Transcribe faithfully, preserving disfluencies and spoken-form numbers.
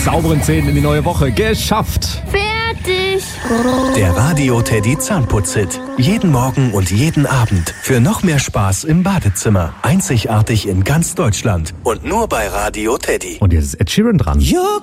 sauberen Zähnen in die neue Woche. Geschafft! Fertig! Der Radio Teddy Zahnputz-Hit. Jeden Morgen und jeden Abend. Für noch mehr Spaß im Badezimmer. Einzigartig in ganz Deutschland. Und nur bei Radio Teddy. Und jetzt ist Ed Sheeran dran. You're